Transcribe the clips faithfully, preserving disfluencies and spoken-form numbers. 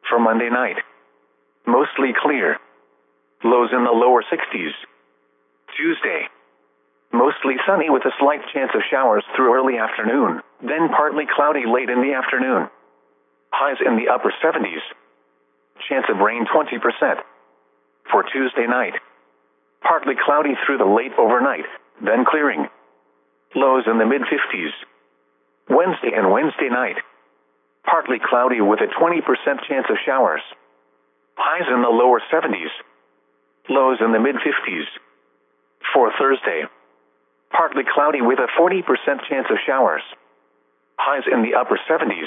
For Monday night, mostly clear. Lows in the lower sixties. Tuesday, mostly sunny with a slight chance of showers through early afternoon, then partly cloudy late in the afternoon. Highs in the upper seventies. Chance of rain twenty percent. For Tuesday night, partly cloudy through the late overnight, then clearing. Lows in the mid-fifties. Wednesday and Wednesday night, partly cloudy with a twenty percent chance of showers. Highs in the lower seventies. Lows in the mid-fifties. For Thursday, partly cloudy with a forty percent chance of showers. Highs in the upper seventies.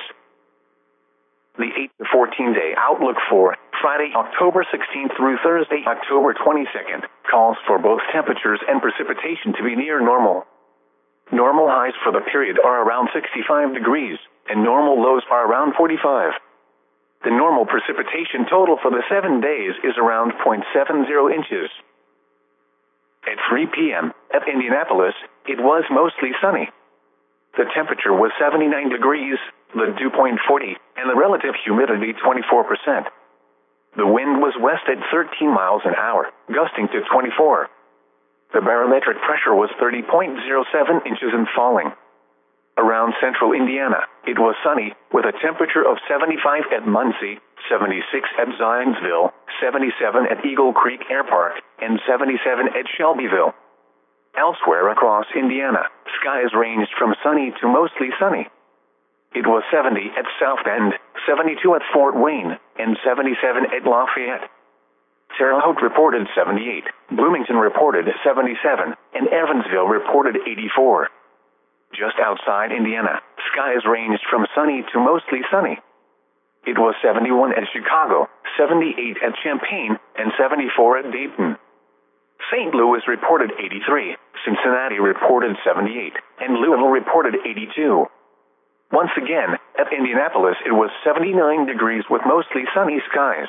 The eight to fourteen day outlook for Friday, October sixteenth through Thursday, October twenty-second, calls for both temperatures and precipitation to be near normal. Normal highs for the period are around sixty-five degrees, and normal lows are around forty-five. The normal precipitation total for the seven days is around zero point seven zero inches. At three p.m. at Indianapolis, it was mostly sunny. The temperature was seventy-nine degrees, the dew point forty, and the relative humidity twenty-four percent. The wind was west at thirteen miles an hour, gusting to twenty-four. The barometric pressure was thirty point zero seven inches and falling. Around central Indiana, it was sunny, with a temperature of seventy-five at Muncie, seventy-six at Zionsville, seventy-seven at Eagle Creek Air Park, and seventy-seven at Shelbyville. Elsewhere across Indiana, skies ranged from sunny to mostly sunny. It was seventy at South Bend, seventy-two at Fort Wayne, and seventy-seven at Lafayette. Terre Haute reported seventy-eight, Bloomington reported seventy-seven, and Evansville reported eighty-four. Just outside Indiana, skies ranged from sunny to mostly sunny. It was seventy-one at Chicago, seventy-eight at Champaign, and seventy-four at Dayton. Saint Louis reported eighty-three, Cincinnati reported seventy-eight, and Louisville reported eighty-two. Once again, at Indianapolis it was seventy-nine degrees with mostly sunny skies.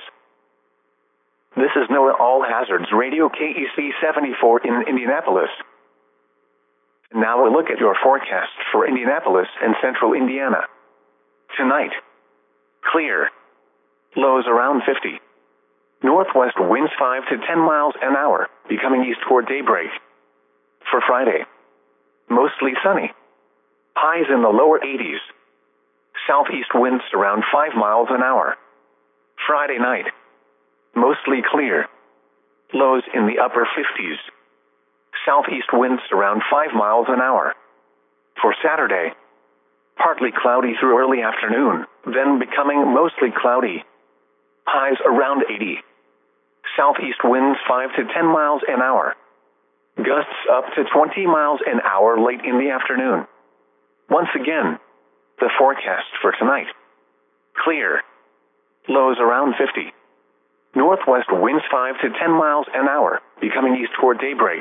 This is NOAA All Hazards Radio K E C seventy-four in Indianapolis. Now a look at your forecast for Indianapolis and central Indiana. Tonight, clear. Lows around fifty. Northwest winds five to ten miles an hour, becoming east toward daybreak. For Friday, mostly sunny. Highs in the lower eighties. Southeast winds around five miles an hour. Friday night, mostly clear. Lows in the upper fifties. Southeast winds around five miles an hour. For Saturday, partly cloudy through early afternoon, then becoming mostly cloudy. Highs around eighty. Southeast winds five to ten miles an hour. Gusts up to twenty miles an hour late in the afternoon. Once again, the forecast for tonight. Clear. Lows around fifty. Northwest winds five to ten miles an hour, becoming east toward daybreak.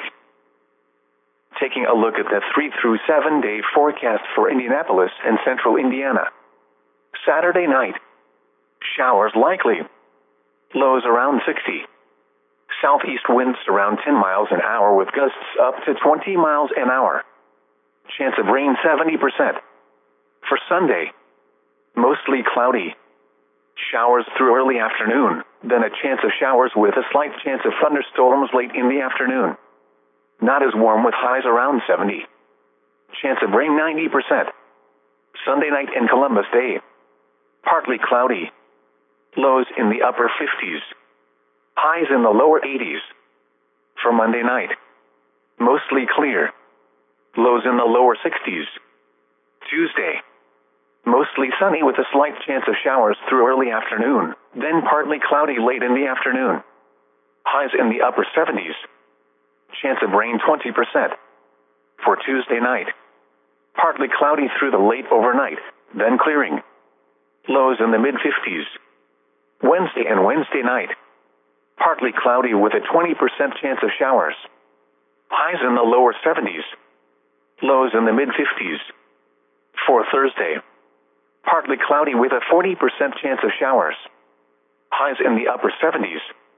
Taking a look at the three through seven day forecast for Indianapolis and central Indiana. Saturday night, showers likely. Lows around sixty. Southeast winds around ten miles an hour with gusts up to twenty miles an hour. Chance of rain seventy percent. For Sunday, mostly cloudy. Showers through early afternoon, then a chance of showers with a slight chance of thunderstorms late in the afternoon. Not as warm with highs around seventy. Chance of rain ninety percent. Sunday night and Columbus Day, partly cloudy. Lows in the upper fifties. Highs in the lower eighties. For Monday night, mostly clear. Lows in the lower sixties. Tuesday, mostly sunny with a slight chance of showers through early afternoon, then partly cloudy late in the afternoon. Highs in the upper seventies. Chance of rain twenty percent. For Tuesday night, partly cloudy through the late overnight, then clearing. Lows in the mid-fifties. Wednesday and Wednesday night, partly cloudy with a twenty percent chance of showers. Highs in the lower seventies. Lows in the mid-fifties. For Thursday, partly cloudy with a forty percent chance of showers. Highs in the upper seventies.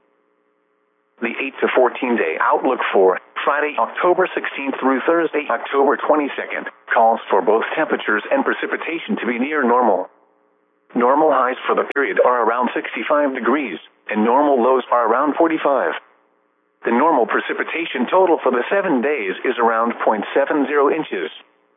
The eight to fourteen day outlook for Friday, October sixteenth through Thursday, October twenty-second, calls for both temperatures and precipitation to be near normal. Normal highs for the period are around sixty-five degrees, and normal lows are around forty-five. The normal precipitation total for the seven days is around zero point seven zero inches.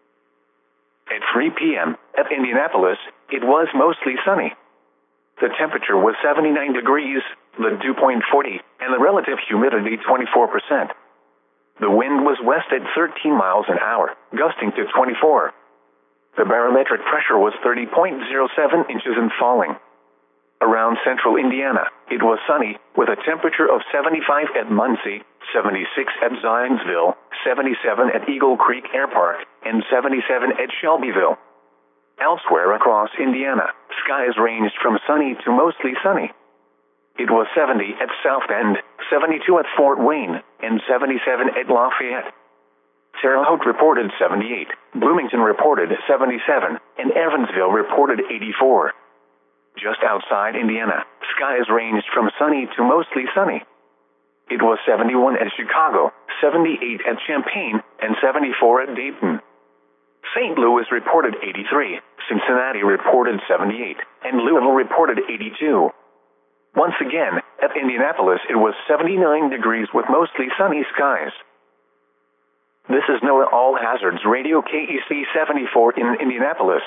At three p.m. at Indianapolis, it was mostly sunny. The temperature was seventy-nine degrees, the dew point forty, and the relative humidity twenty-four percent. The wind was west at thirteen miles an hour, gusting to twenty-four. The barometric pressure was thirty point zero seven inches and falling. Around central Indiana, it was sunny, with a temperature of seventy-five at Muncie, seventy-six at Zionsville, seventy-seven at Eagle Creek Air Park, and seventy-seven at Shelbyville. Elsewhere across Indiana, skies ranged from sunny to mostly sunny. It was seventy at South Bend, seventy-two at Fort Wayne, and seventy-seven at Lafayette. Terre Haute reported seventy-eight, Bloomington reported seventy-seven, and Evansville reported eighty-four. Just outside Indiana, skies ranged from sunny to mostly sunny. It was seventy-one at Chicago, seventy-eight at Champaign, and seventy-four at Dayton. Saint Louis reported eighty-three, Cincinnati reported seventy-eight, and Louisville reported eighty-two. Once again, at Indianapolis it was seventy-nine degrees with mostly sunny skies. This is NOAA All Hazards Radio K E C seventy-four in Indianapolis.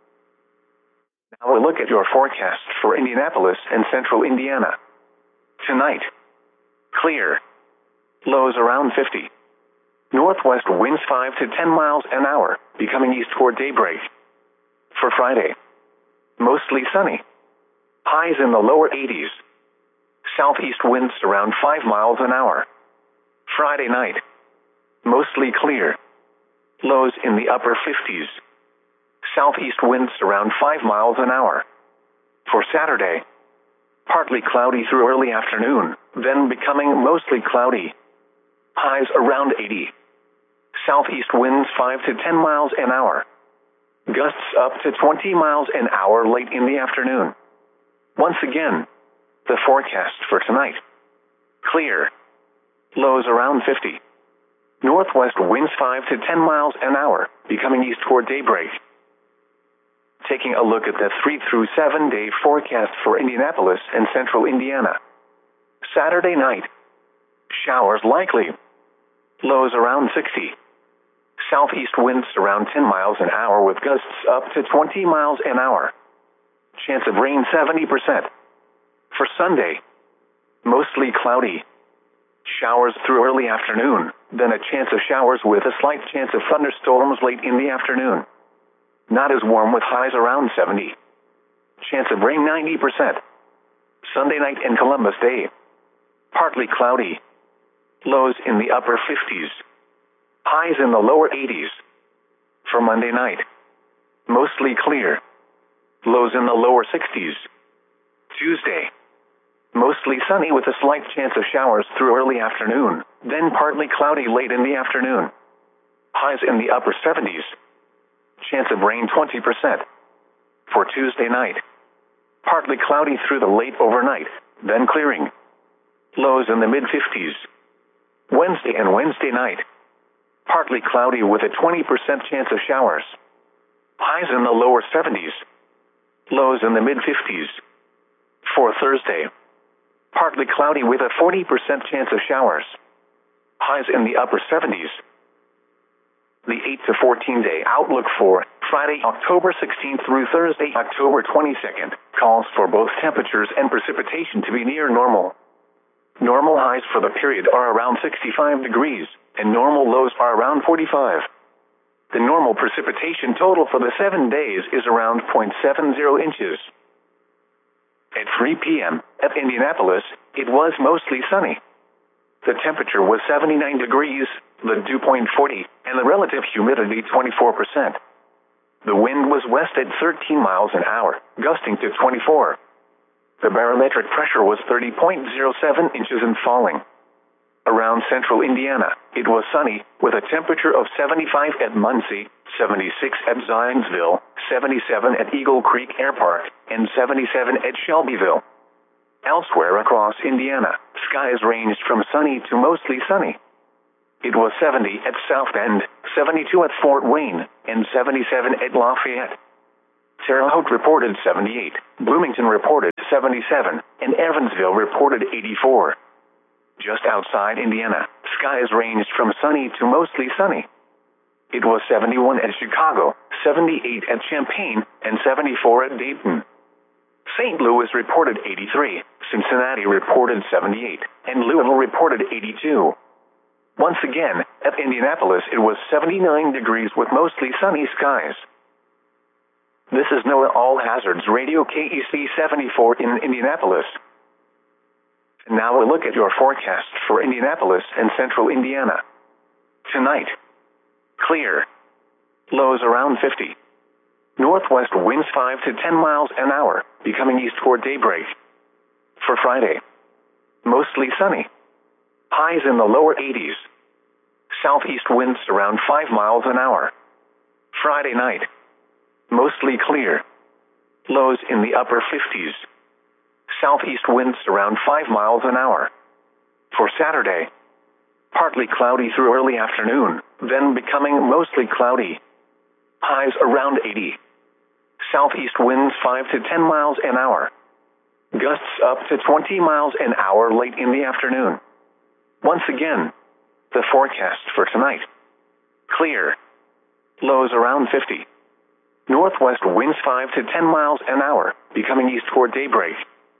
Now a look at your forecast for Indianapolis and central Indiana. Tonight, clear. Lows around fifty. Northwest winds five to ten miles an hour, becoming east toward daybreak. For Friday, mostly sunny. Highs in the lower eighties. Southeast winds around five miles an hour. Friday night, mostly clear. Lows in the upper fifties. Southeast winds around five miles an hour. For Saturday, partly cloudy through early afternoon, then becoming mostly cloudy. Highs around eighty. Southeast winds five to ten miles an hour. Gusts up to twenty miles an hour late in the afternoon. Once again, the forecast for tonight. Clear. Lows around fifty. Northwest winds five to ten miles an hour, becoming east toward daybreak. Taking a look at the three through seven day forecast for Indianapolis and central Indiana. Saturday night, showers likely. Lows around sixty. Southeast winds around ten miles an hour with gusts up to twenty miles an hour. Chance of rain seventy percent. For Sunday, mostly cloudy. Showers through early afternoon, then a chance of showers with a slight chance of thunderstorms late in the afternoon. Not as warm with highs around seventy. Chance of rain ninety percent. Sunday night and Columbus Day, partly cloudy. Lows in the upper fifties. Highs in the lower eighties. For Monday night, mostly clear. Lows in the lower sixties. Tuesday, mostly sunny with a slight chance of showers through early afternoon, then partly cloudy late in the afternoon. Highs in the upper seventies. Chance of rain twenty percent. For Tuesday night, partly cloudy through the late overnight, then clearing. Lows in the mid-fifties. Wednesday and Wednesday night, partly cloudy with a twenty percent chance of showers. Highs in the lower seventies. Lows in the mid-fifties. For Thursday, partly cloudy with a forty percent chance of showers. Highs in the upper seventies. The eight to fourteen day outlook for Friday, October sixteenth through Thursday, October twenty-second, calls for both temperatures and precipitation to be near normal. Normal highs for the period are around sixty-five degrees, and normal lows are around forty-five. The normal precipitation total for the seven days is around zero point seven zero inches. At three p.m. at Indianapolis, it was mostly sunny. The temperature was seventy-nine degrees, the dew point forty, and the relative humidity twenty-four percent. The wind was west at thirteen miles an hour, gusting to twenty-four. The barometric pressure was thirty point zero seven inches and falling. Around central Indiana, it was sunny, with a temperature of seventy-five at Muncie, seventy-six at Zionsville, seventy-seven at Eagle Creek Air Park, and seventy-seven at Shelbyville. Elsewhere across Indiana, skies ranged from sunny to mostly sunny. It was seventy at South Bend, seventy-two at Fort Wayne, and seventy-seven at Lafayette. Terre Haute reported seventy-eight, Bloomington reported seventy-seven, and Evansville reported eighty-four. Just outside Indiana, skies ranged from sunny to mostly sunny. It was seventy-one at Chicago, seventy-eight at Champaign, and seventy-four at Dayton. Saint Louis reported eighty-three, Cincinnati reported seventy-eight, and Louisville reported eighty-two. Once again, at Indianapolis it was seventy-nine degrees with mostly sunny skies. This is NOAA All Hazards Radio K E C seventy-four in Indianapolis. And now a look at your forecast for Indianapolis and central Indiana. Tonight, clear. Lows around fifty. Northwest winds five to ten miles an hour, becoming east toward daybreak. For Friday, mostly sunny. Highs in the lower eighties. Southeast winds around five miles an hour. Friday night, mostly clear. Lows in the upper fifties. Southeast winds around five miles an hour. For Saturday, partly cloudy through early afternoon, then becoming mostly cloudy. Highs around eighty. Southeast winds five to ten miles an hour. Gusts up to twenty miles an hour late in the afternoon. Once again, the forecast for tonight. Clear. Lows around fifty. Northwest winds five to ten miles an hour, becoming east toward daybreak.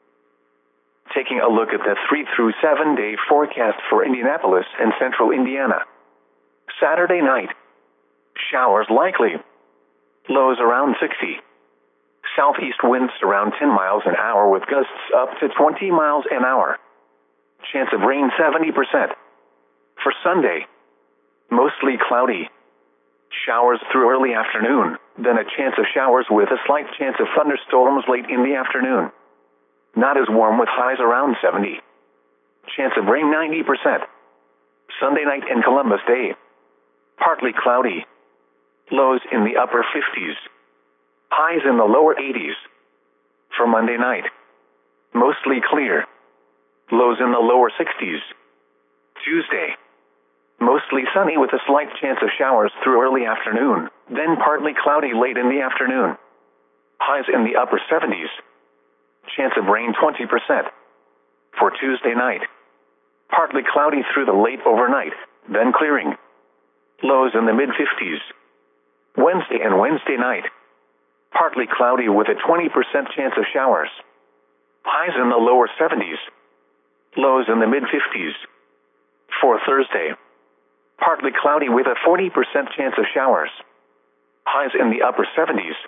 Taking a look at the three through seven day forecast for Indianapolis and central Indiana. Saturday night, showers likely. Lows around sixty. Southeast winds around ten miles an hour with gusts up to twenty miles an hour. Chance of rain seventy percent. For Sunday, mostly cloudy. Showers through early afternoon, then a chance of showers with a slight chance of thunderstorms late in the afternoon. Not as warm with highs around seventy. Chance of rain ninety percent. Sunday night and Columbus Day, partly cloudy. Lows in the upper fifties. Highs in the lower eighties. For Monday night, mostly clear. Lows in the lower sixties. Tuesday, mostly sunny with a slight chance of showers through early afternoon, then partly cloudy late in the afternoon. Highs in the upper seventies. Chance of rain twenty percent. For Tuesday night, partly cloudy through the late overnight, then clearing. Lows in the mid-fifties. Wednesday and Wednesday night, partly cloudy with a twenty percent chance of showers. Highs in the lower seventies. Lows in the mid-fifties. For Thursday, partly cloudy with a forty percent chance of showers. Highs in the upper seventies.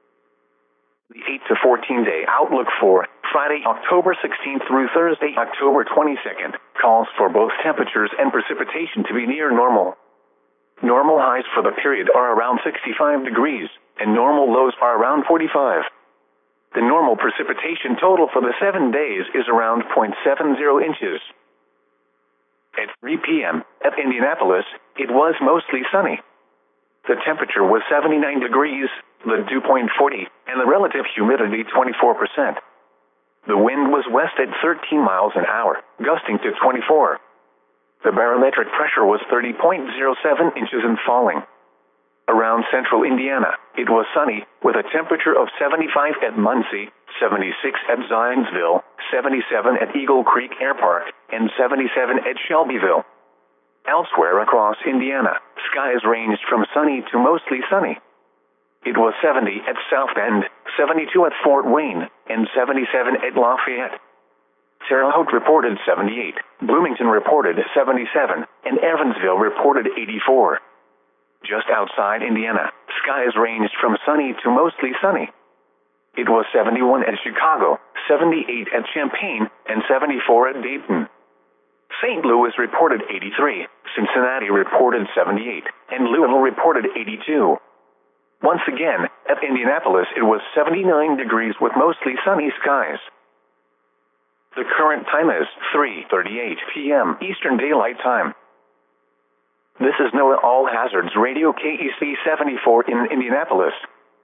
The eight to fourteen day outlook for Friday, October sixteenth through Thursday, October twenty-second, calls for both temperatures and precipitation to be near normal. Normal highs for the period are around sixty-five degrees, and normal lows are around forty-five. The normal precipitation total for the seven days is around zero point seven zero inches. At three p m at Indianapolis, it was mostly sunny. The temperature was seventy-nine degrees, the dew point forty, and the relative humidity twenty-four percent. The wind was west at thirteen miles an hour, gusting to twenty-four. The barometric pressure was thirty point zero seven inches and falling. Around central Indiana, it was sunny, with a temperature of seventy-five at Muncie, seventy-six at Zionsville, seventy-seven at Eagle Creek Air Park, and seventy-seven at Shelbyville. Elsewhere across Indiana, skies ranged from sunny to mostly sunny. It was seventy at South Bend, seventy-two at Fort Wayne, and seventy-seven at Lafayette. Terre Haute reported seventy-eight, Bloomington reported seventy-seven, and Evansville reported eighty-four. Just outside Indiana, skies ranged from sunny to mostly sunny. It was seventy-one at Chicago, seventy-eight at Champaign, and seventy-four at Dayton. Saint Louis reported eighty-three, Cincinnati reported seventy-eight, and Louisville reported eighty-two. Once again, at Indianapolis it was seventy-nine degrees with mostly sunny skies. The current time is three thirty-eight p m Eastern Daylight Time. This is NOAA All Hazards Radio K E C seventy-four in Indianapolis.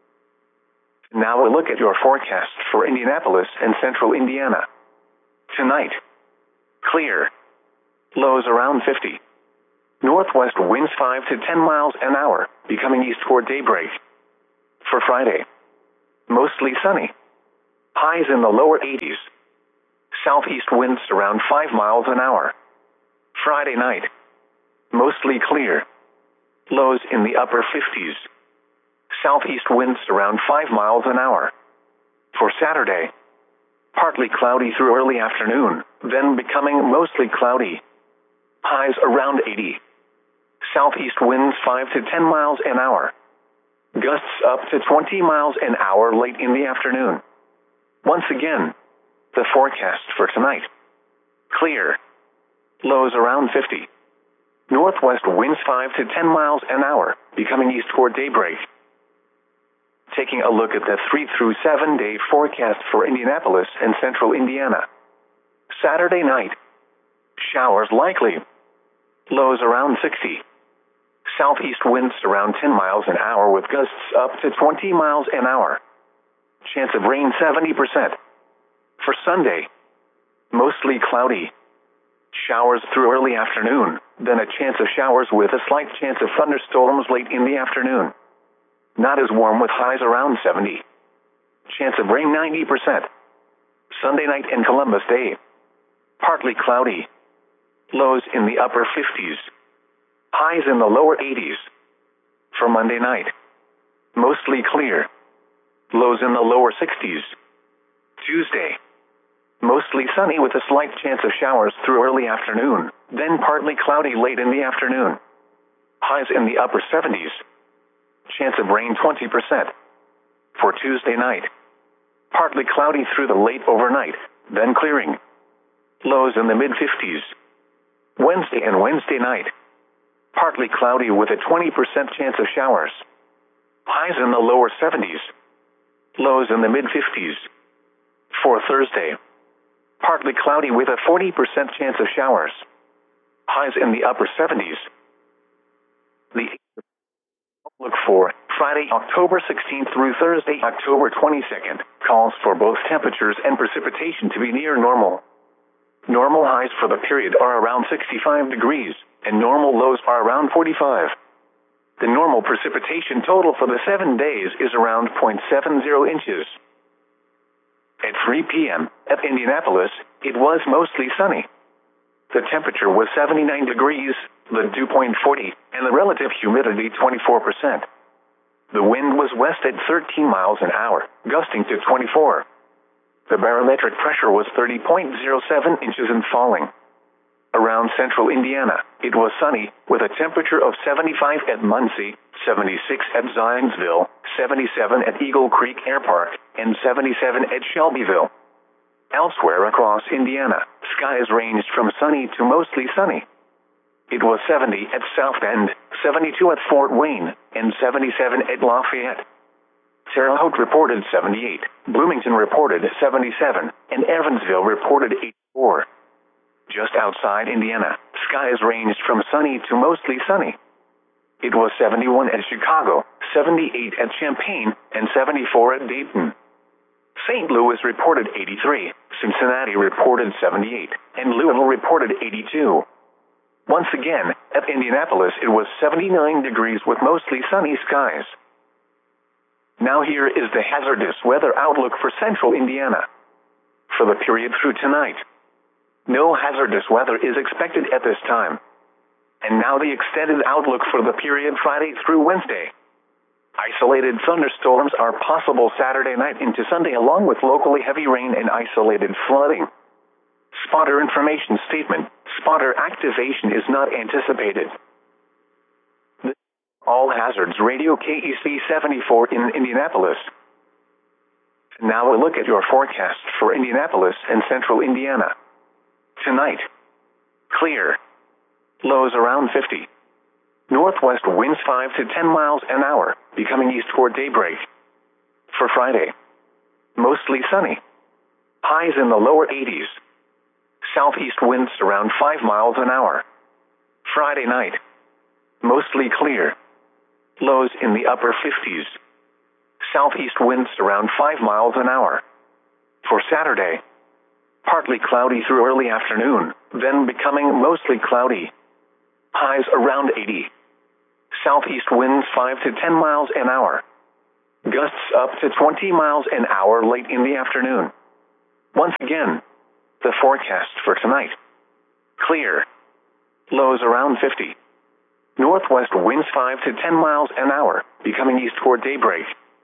Now a look at your forecast for Indianapolis and central Indiana. Tonight, clear. Lows around fifty. Northwest winds five to ten miles an hour, becoming east toward daybreak. For Friday, Mostly sunny. Highs in the lower eighties. Southeast winds around five miles an hour. Friday night. Mostly clear. Lows in the upper fifties. Southeast winds around five miles an hour. For Saturday. Partly cloudy through early afternoon, then becoming mostly cloudy. Highs around eighty. Southeast winds five to ten miles an hour. Gusts up to twenty miles an hour late in the afternoon. Once again, the forecast for tonight. Clear. Lows around fifty. Northwest winds five to ten miles an hour, becoming east toward daybreak. Taking a look at the three through seven day forecast for Indianapolis and central Indiana. Saturday night. Showers likely. Lows around sixty. Southeast winds around ten miles an hour with gusts up to twenty miles an hour. Chance of rain seventy percent. For Sunday. Mostly cloudy. Showers through early afternoon, then a chance of showers with a slight chance of thunderstorms late in the afternoon. Not as warm with highs around seventy. Chance of rain ninety percent. Sunday night and Columbus Day. Partly cloudy. Lows in the upper fifties. Highs in the lower eighties. For Monday night. Mostly clear. Lows in the lower sixties. Tuesday. Mostly sunny with a slight chance of showers through early afternoon, then partly cloudy late in the afternoon. Highs in the upper seventies. Chance of rain twenty percent. For Tuesday night. Partly cloudy through the late overnight, then clearing. Lows in the mid-fifties. Wednesday and Wednesday night. Partly cloudy with a twenty percent chance of showers. Highs in the lower seventies. Lows in the mid-fifties. For Thursday. Partly cloudy with a forty percent chance of showers. Highs in the upper seventies. The outlook for Friday, October sixteenth through Thursday, October twenty-second, calls for both temperatures and precipitation to be near normal. Normal highs for the period are around sixty-five degrees, and normal lows are around forty-five. The normal precipitation total for the seven days is around zero point seven zero inches. At three p.m., at Indianapolis, it was mostly sunny. The temperature was seventy-nine degrees, the dew point forty, and the relative humidity twenty-four percent. The wind was west at thirteen miles an hour, gusting to twenty-four. The barometric pressure was thirty point zero seven inches and falling. Around central Indiana, it was sunny, with a temperature of seventy-five at Muncie, seventy-six at Zionsville, seventy-seven at Eagle Creek Air Park, and seventy-seven at Shelbyville. Elsewhere across Indiana, skies ranged from sunny to mostly sunny. It was seventy at South Bend, seventy-two at Fort Wayne, and seventy-seven at Lafayette. Terre Haute reported seventy-eight, Bloomington reported seventy-seven, and Evansville reported eighty-four. Just outside Indiana, skies ranged from sunny to mostly sunny. It was seventy-one at Chicago, seventy-eight at Champaign, and seventy-four at Dayton. Saint Louis reported eighty-three, Cincinnati reported seventy-eight, and Louisville reported eighty-two. Once again, at Indianapolis it was seventy-nine degrees with mostly sunny skies. Now here is the hazardous weather outlook for central Indiana. For the period through tonight. No hazardous weather is expected at this time. And now the extended outlook for the period Friday through Wednesday. Isolated thunderstorms are possible Saturday night into Sunday along with locally heavy rain and isolated flooding. Spotter information statement. Spotter activation is not anticipated. This is All Hazards Radio K E C seventy-four in Indianapolis. Now a look at your forecast for Indianapolis and central Indiana. Tonight. Clear. Lows around fifty. Northwest winds five to ten miles an hour, becoming east toward daybreak. For Friday. Mostly sunny. Highs in the lower eighties. Southeast winds around five miles an hour. Friday night. Mostly clear. Lows in the upper fifties. Southeast winds around five miles an hour. For Saturday. Partly cloudy through early afternoon, then becoming mostly cloudy. Highs around eighty. Southeast winds five to ten miles an hour. Gusts up to twenty miles an hour late in the afternoon. Once again, the forecast for tonight. Clear. Lows around fifty. Northwest winds five to ten miles an hour, becoming east toward daybreak.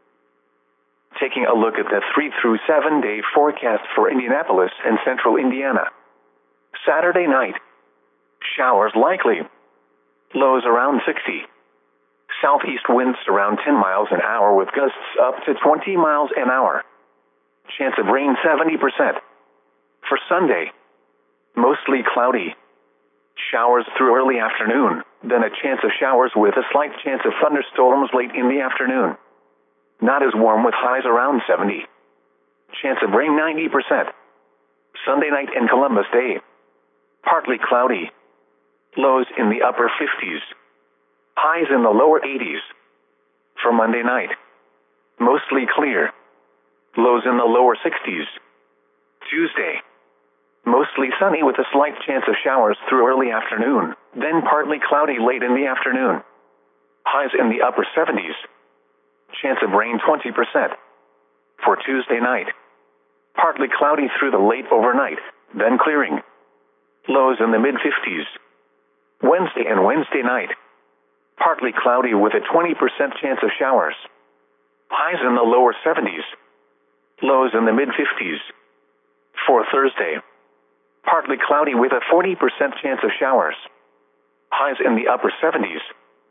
Taking a look at the three through seven day forecast for Indianapolis and central Indiana. Saturday night. Showers likely. Lows around sixty. Southeast winds around ten miles an hour with gusts up to twenty miles an hour. Chance of rain seventy percent. For Sunday. Mostly cloudy. Showers through early afternoon, then a chance of showers with a slight chance of thunderstorms late in the afternoon. Not as warm with highs around seventy. Chance of rain ninety percent. Sunday night and Columbus Day. Partly cloudy. Lows in the upper fifties. Highs in the lower eighties. For Monday night. Mostly clear. Lows in the lower sixties. Tuesday. Mostly sunny with a slight chance of showers through early afternoon, then partly cloudy late in the afternoon. Highs in the upper seventies. Chance of rain twenty percent. For Tuesday night. Partly cloudy through the late overnight, then clearing. Lows in the mid-fifties. Wednesday and Wednesday night. Partly cloudy with a twenty percent chance of showers. Highs in the lower seventies. Lows in the mid-fifties. For Thursday. Partly cloudy with a forty percent chance of showers. Highs in the upper seventies.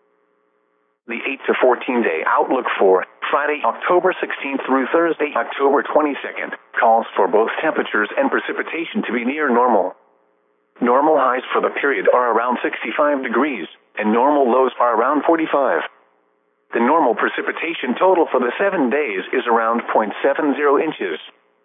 The eight to fourteen day outlook for Friday, October sixteenth through Thursday, October twenty-second, calls for both temperatures and precipitation to be near normal. Normal highs for the period are around sixty-five degrees, and normal lows are around forty-five. The normal precipitation total for the seven days is around zero point seven zero inches.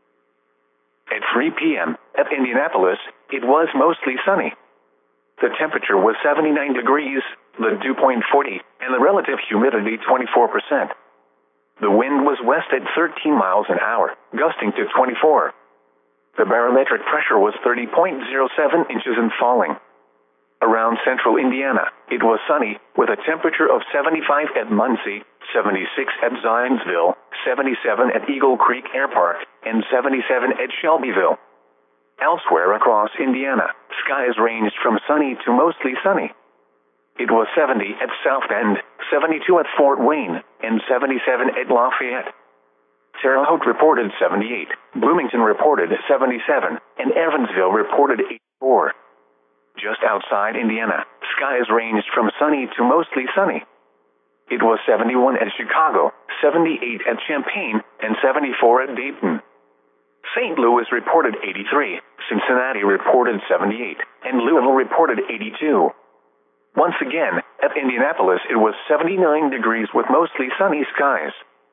At three p.m., at Indianapolis, it was mostly sunny. The temperature was seventy-nine degrees, the dew point forty, and the relative humidity twenty-four percent. The wind was west at thirteen miles an hour, gusting to twenty-four. The barometric pressure was thirty point zero seven inches and falling. Around central Indiana, it was sunny, with a temperature of seventy-five at Muncie, seventy-six at Zionsville, seventy-seven at Eagle Creek Air Park, and seventy-seven at Shelbyville. Elsewhere across Indiana, skies ranged from sunny to mostly sunny. It was seventy at South Bend, seventy-two at Fort Wayne, and seventy-seven at Lafayette. Terre Haute reported seventy-eight, Bloomington reported seventy-seven, and Evansville reported eighty-four. Just outside Indiana, skies ranged from sunny to mostly sunny. It was seventy-one at Chicago, seventy-eight at Champaign, and seventy-four at Dayton. Saint Louis reported eighty-three, Cincinnati reported seventy-eight, and Louisville reported eighty-two. Once again, at Indianapolis it was seventy-nine degrees with mostly sunny skies.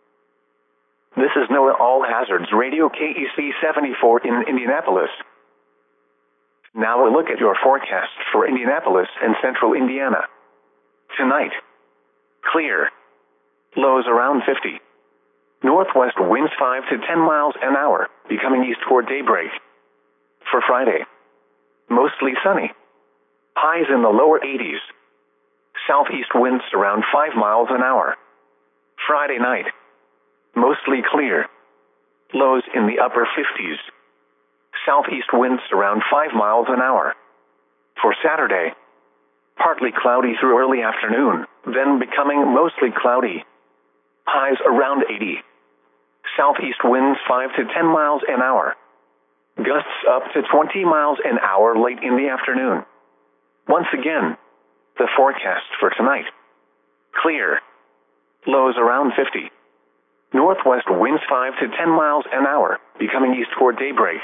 This is NOAA All Hazards Radio K E C seventy-four in Indianapolis. Now a look at your forecast for Indianapolis and central Indiana. Tonight. Clear. Lows around fifty. Northwest winds five to ten miles an hour, becoming east toward daybreak. For Friday. Mostly sunny. Highs in the lower eighties. Southeast winds around five miles an hour. Friday night. Mostly clear. Lows in the upper fifties. Southeast winds around five miles an hour. For Saturday. Partly cloudy through early afternoon, then becoming mostly cloudy. Highs around eighty. Southeast winds five to ten miles an hour. Gusts up to twenty miles an hour late in the afternoon. Once again, the forecast for tonight. Clear. Lows around fifty. Northwest winds five to ten miles an hour, becoming east toward daybreak.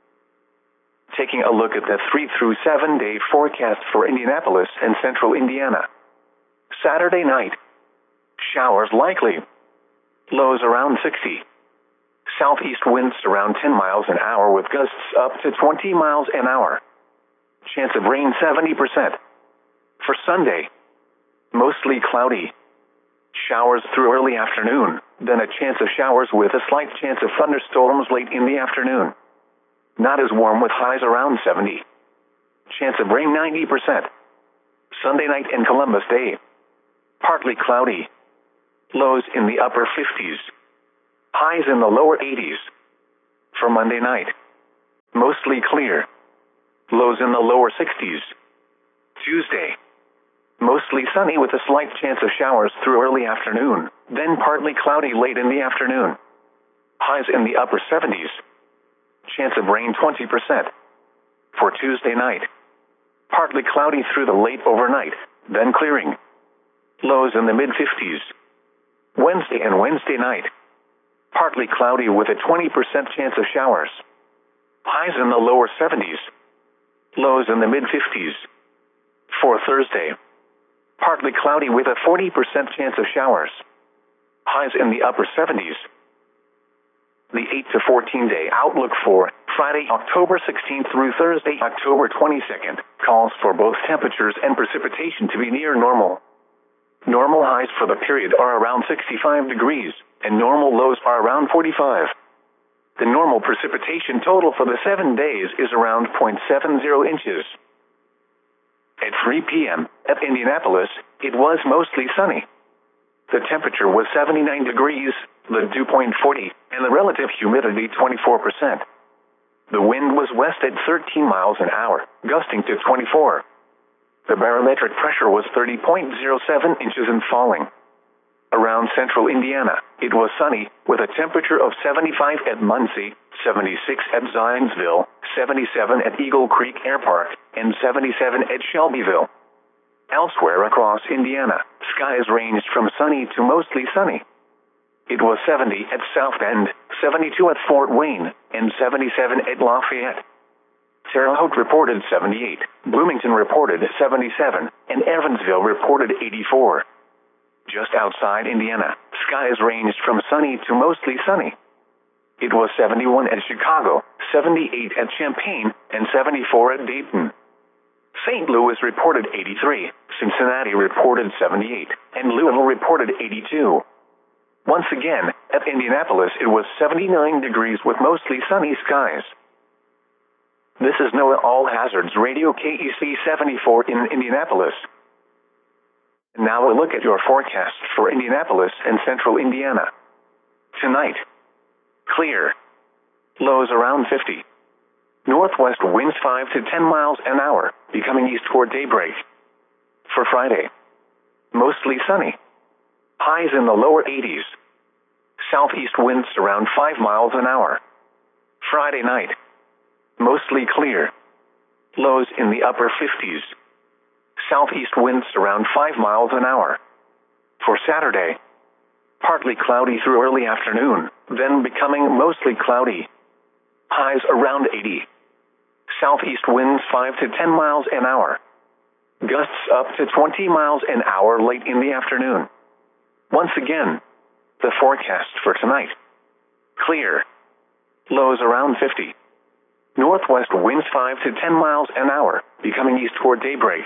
Taking a look at the three through seven day forecast for Indianapolis and central Indiana. Saturday night. Showers likely. Lows around sixty. Southeast winds around ten miles an hour with gusts up to twenty miles an hour. Chance of rain seventy percent. For Sunday. Mostly cloudy. Showers through early afternoon, then a chance of showers with a slight chance of thunderstorms late in the afternoon. Not as warm with highs around seventy. Chance of rain ninety percent. Sunday night and Columbus Day. Partly cloudy. Lows in the upper fifties. Highs in the lower eighties. For Monday night, mostly clear. Lows in the lower sixties. Tuesday, mostly sunny with a slight chance of showers through early afternoon, then partly cloudy late in the afternoon. Highs in the upper seventies. Chance of rain twenty percent. For Tuesday night, partly cloudy through the late overnight, then clearing. Lows in the mid-fifties. Wednesday and Wednesday night, partly cloudy with a twenty percent chance of showers. Highs in the lower seventies. Lows in the mid-fifties. For Thursday, partly cloudy with a forty percent chance of showers. Highs in the upper seventies. The eight to fourteen day outlook for Friday, October sixteenth through Thursday, October twenty-second, calls for both temperatures and precipitation to be near normal. Normal highs for the period are around sixty-five degrees, and normal lows are around forty-five. The normal precipitation total for the seven days is around zero point seven zero inches. At three p m at Indianapolis, it was mostly sunny. The temperature was seventy-nine degrees, the dew point forty, and the relative humidity twenty-four percent. The wind was west at thirteen miles an hour, gusting to twenty-four. The barometric pressure was thirty point zero seven inches and falling. Around central Indiana, it was sunny, with a temperature of seventy-five at Muncie, seventy-six at Zionsville, seventy-seven at Eagle Creek Air Park, and seventy-seven at Shelbyville. Elsewhere across Indiana, skies ranged from sunny to mostly sunny. It was seventy at South Bend, seventy-two at Fort Wayne, and seventy-seven at Lafayette. Terre Haute reported seventy-eight, Bloomington reported seventy-seven, and Evansville reported eighty-four. Just outside Indiana, skies ranged from sunny to mostly sunny. It was seventy-one at Chicago, seventy-eight at Champaign, and seventy-four at Dayton. Saint Louis reported eighty-three, Cincinnati reported seventy-eight, and Louisville reported eighty-two. Once again, at Indianapolis it was seventy-nine degrees with mostly sunny skies. This is NOAA All Hazards Radio K E C seventy-four in Indianapolis. Now a look at your forecast for Indianapolis and central Indiana. Tonight, clear. Lows around fifty. Northwest winds five to ten miles an hour, becoming east toward daybreak. For Friday, mostly sunny. Highs in the lower eighties. Southeast winds around five miles an hour. Friday night, mostly clear. Lows in the upper fifties. Southeast winds around five miles an hour. For Saturday, partly cloudy through early afternoon, then becoming mostly cloudy. Highs around eighty. Southeast winds five to ten miles an hour. Gusts up to twenty miles an hour late in the afternoon. Once again, the forecast for tonight. Clear. Lows around fifty. Northwest winds five to ten miles an hour, becoming east toward daybreak.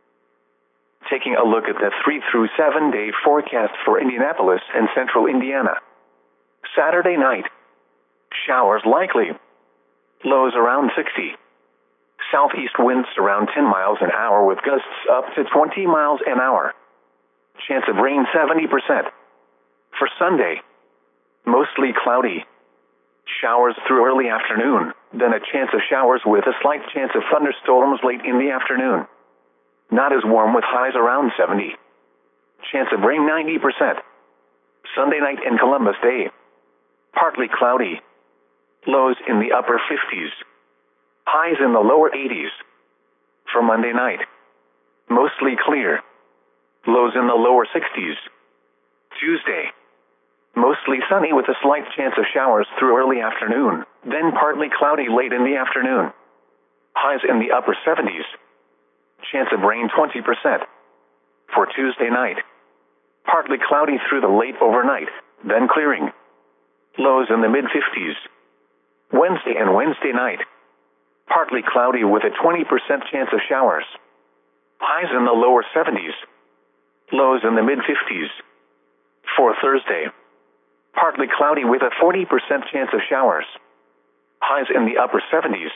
Taking a look at the three through seven day forecast for Indianapolis and central Indiana. Saturday night, showers likely. Lows around sixty. Southeast winds around ten miles an hour with gusts up to twenty miles an hour. Chance of rain seventy percent. For Sunday, mostly cloudy. Showers through early afternoon, then a chance of showers with a slight chance of thunderstorms late in the afternoon. Not as warm with highs around seventy. Chance of rain ninety percent. Sunday night and Columbus Day, partly cloudy. Lows in the upper fifties. Highs in the lower eighties. For Monday night, mostly clear. Lows in the lower sixties. Tuesday, mostly sunny with a slight chance of showers through early afternoon, then partly cloudy late in the afternoon. Highs in the upper seventies. Chance of rain twenty percent. For Tuesday night, partly cloudy through the late overnight, then clearing. Lows in the mid-fifties. Wednesday and Wednesday night, partly cloudy with a twenty percent chance of showers. Highs in the lower seventies. Lows in the mid-fifties. For Thursday, partly cloudy with a forty percent chance of showers. Highs in the upper seventies.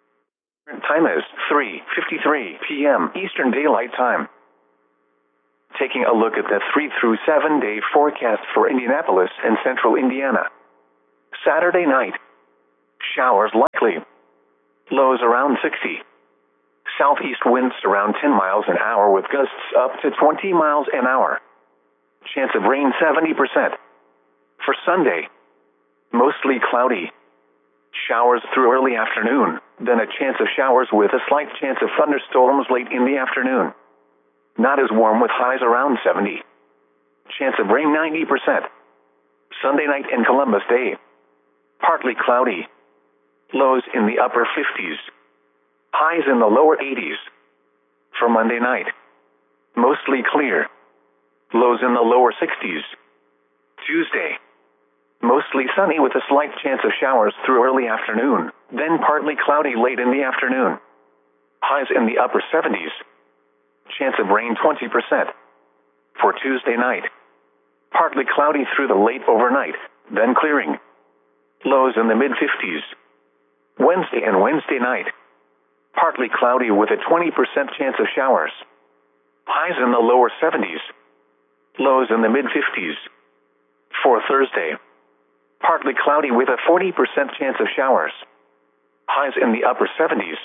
Time is three fifty-three p m Eastern Daylight Time. Taking a look at the three through seven day forecast for Indianapolis and central Indiana. Saturday night. Showers likely. Lows around sixty. Southeast winds around ten miles an hour with gusts up to twenty miles an hour. Chance of rain seventy percent. For Sunday. Mostly cloudy. Showers through early afternoon, then a chance of showers with a slight chance of thunderstorms late in the afternoon. Not as warm with highs around seventy. Chance of rain ninety percent. Sunday night and Columbus Day. Partly cloudy. Lows in the upper fifties. Highs in the lower eighties. For Monday night. Mostly clear. Lows in the lower sixties. Tuesday. Mostly sunny with a slight chance of showers through early afternoon, then partly cloudy late in the afternoon. Highs in the upper seventies. Chance of rain twenty percent. For Tuesday night. Partly cloudy through the late overnight, then clearing. Lows in the mid-fifties. Wednesday and Wednesday night. Partly cloudy with a twenty percent chance of showers. Highs in the lower seventies. Lows in the mid-fifties. For Thursday. Partly cloudy with a forty percent chance of showers. Highs in the upper seventies.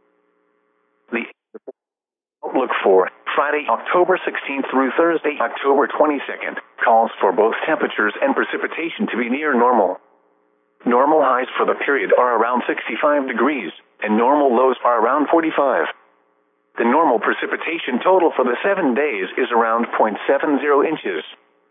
The outlook for Friday, October sixteenth through Thursday, October twenty-second, calls for both temperatures and precipitation to be near normal. Normal highs for the period are around sixty-five degrees, and normal lows are around forty-five. The normal precipitation total for the seven days is around zero point seven zero inches.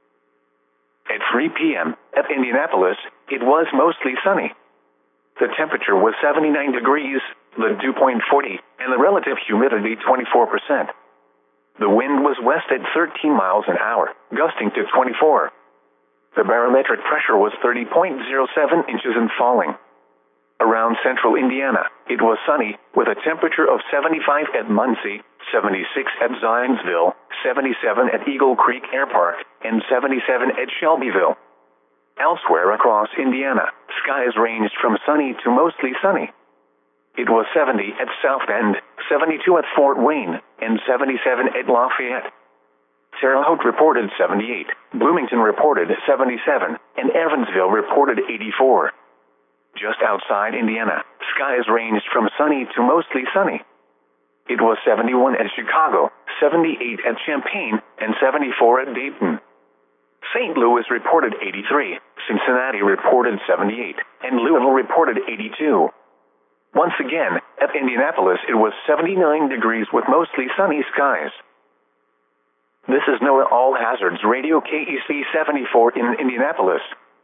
At three p.m., at Indianapolis, it was mostly sunny. The temperature was seventy-nine degrees, the dew point forty, and the relative humidity twenty-four percent. The wind was west at thirteen miles an hour, gusting to twenty-four. The barometric pressure was thirty point zero seven inches and falling. Around central Indiana, it was sunny, with a temperature of seventy-five at Muncie, seventy-six at Zionsville, seventy-seven at Eagle Creek Air Park, and seventy-seven at Shelbyville. Elsewhere across Indiana, skies ranged from sunny to mostly sunny. It was seventy at South Bend, seventy-two at Fort Wayne, and seventy-seven at Lafayette. Terre Haute reported seventy-eight, Bloomington reported seventy-seven, and Evansville reported eighty-four. Just outside Indiana, skies ranged from sunny to mostly sunny. It was seventy-one at Chicago, seventy-eight at Champaign, and seventy-four at Dayton. Saint Louis reported eighty-three, Cincinnati reported seventy-eight, and Louisville reported eighty-two. Once again, at Indianapolis it was seventy-nine degrees with mostly sunny skies. This is NOAA All Hazards Radio K E C seventy-four in Indianapolis.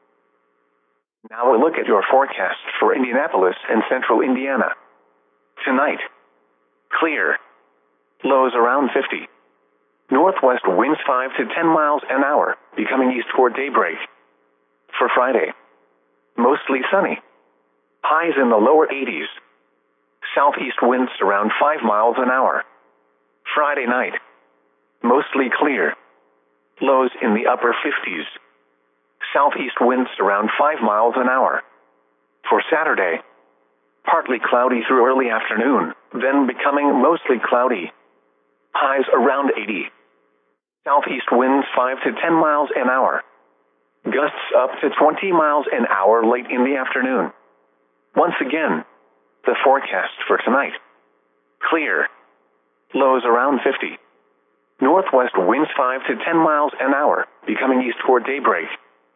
Now a look at your forecast for Indianapolis and central Indiana. Tonight. Clear. Lows around fifty. Northwest winds five to ten miles an hour, becoming east toward daybreak. For Friday. Mostly sunny. Highs in the lower eighties. Southeast winds around five miles an hour. Friday night. Mostly clear. Lows in the upper fifties. Southeast winds around five miles an hour. For Saturday. Partly cloudy through early afternoon, then becoming mostly cloudy. Highs around eighty. Southeast winds five to ten miles an hour. Gusts up to twenty miles an hour late in the afternoon. Once again, the forecast for tonight. Clear. Lows around fifty. Northwest winds five to ten miles an hour, becoming east toward daybreak.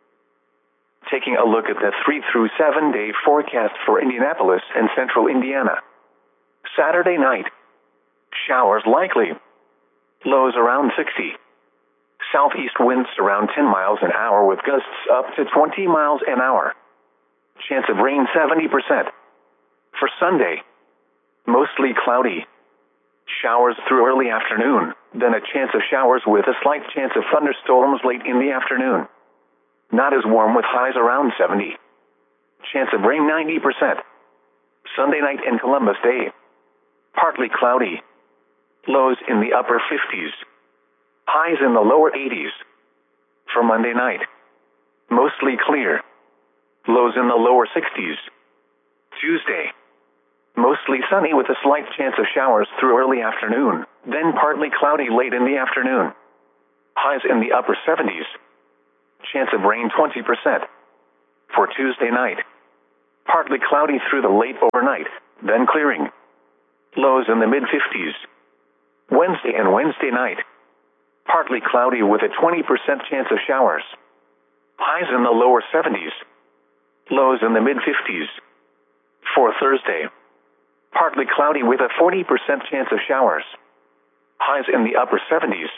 Taking a look at the three through seven day forecast for Indianapolis and central Indiana. Saturday night. Showers likely. Lows around sixty. Southeast winds around ten miles an hour with gusts up to twenty miles an hour. Chance of rain seventy percent. For Sunday. Mostly cloudy. Showers through early afternoon, then a chance of showers with a slight chance of thunderstorms late in the afternoon. Not as warm with highs around seventy. Chance of rain ninety percent. Sunday night and Columbus Day. Partly cloudy. Lows in the upper fifties. Highs in the lower eighties. For Monday night. Mostly clear. Lows in the lower sixties. Tuesday. Mostly sunny with a slight chance of showers through early afternoon, then partly cloudy late in the afternoon. Highs in the upper seventies. Chance of rain twenty percent. For Tuesday night, partly cloudy through the late overnight, then clearing. Lows in the mid-fifties. Wednesday and Wednesday night, partly cloudy with a twenty percent chance of showers. Highs in the lower seventies. Lows in the mid-fifties. For Thursday, partly cloudy with a forty percent chance of showers. Highs in the upper seventies.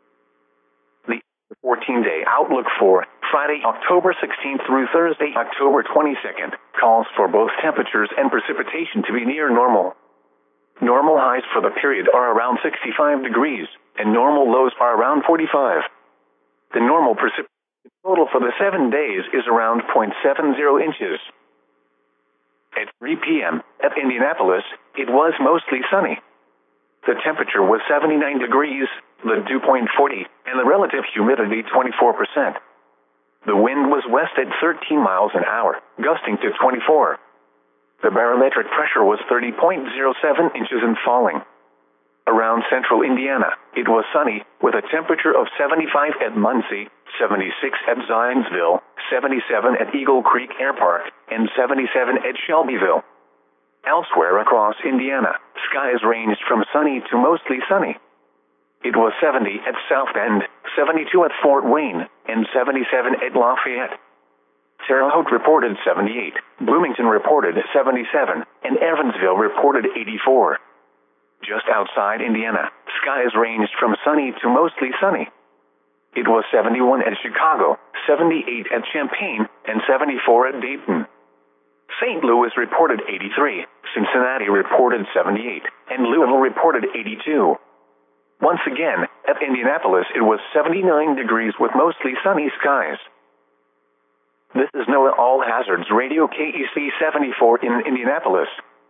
The fourteen-day outlook for Friday, October sixteenth through Thursday, October twenty-second, calls for both temperatures and precipitation to be near normal. Normal highs for the period are around sixty-five degrees, and normal lows are around forty-five. The normal precipitation total for the seven days is around zero point seven zero inches. At three p.m. at Indianapolis, it was mostly sunny. The temperature was seventy-nine degrees, the dew point forty, and the relative humidity twenty-four percent. The wind was west at thirteen miles an hour, gusting to twenty-four. The barometric pressure was thirty point zero seven inches and falling. Around central Indiana, it was sunny, with a temperature of seventy-five at Muncie, seventy-six at Zionsville, seventy-seven at Eagle Creek Air Park, and seventy-seven at Shelbyville. Elsewhere across Indiana, skies ranged from sunny to mostly sunny. It was seventy at South Bend, seventy-two at Fort Wayne, and seventy-seven at Lafayette. Terre Haute reported seventy-eight, Bloomington reported seventy-seven, and Evansville reported eighty-four. Just outside Indiana, skies ranged from sunny to mostly sunny. It was seventy-one at Chicago, seventy-eight at Champaign, and seventy-four at Dayton. Saint Louis reported eighty-three, Cincinnati reported seventy-eight, and Louisville reported eighty-two. Once again, at Indianapolis it was seventy-nine degrees with mostly sunny skies. This is NOAA All Hazards Radio K E C seventy-four in Indianapolis.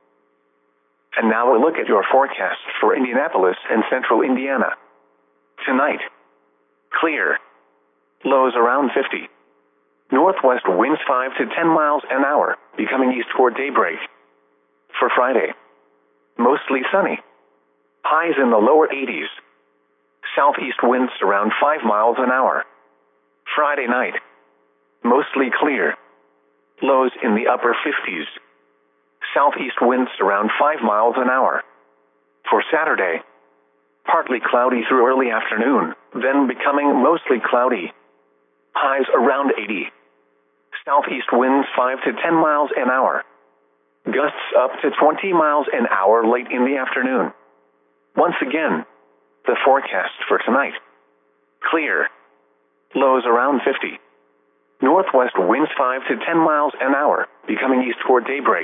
And now a look at your forecast for Indianapolis and central Indiana. Tonight, clear. Lows around fifty. Northwest winds five to ten miles an hour, becoming east toward daybreak. For Friday, mostly sunny. Highs in the lower eighties. Southeast winds around five miles an hour. Friday night, mostly clear. Lows in the upper fifties. Southeast winds around five miles an hour. For Saturday, partly cloudy through early afternoon, then becoming mostly cloudy. Highs around eighty. Southeast winds five to ten miles an hour. Gusts up to twenty miles an hour late in the afternoon. Once again, the forecast for tonight. Clear. Lows around fifty. Northwest winds five to ten miles an hour, becoming east toward daybreak.